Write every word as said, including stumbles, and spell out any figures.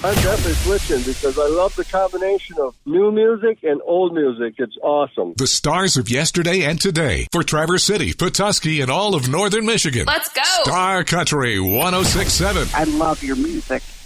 I'm definitely switching because I love the combination of new music and old music. It's awesome. The stars of yesterday and today for Traverse City, Petoskey, and all of northern Michigan. Let's go. Star Country one oh six point seven. I love your music.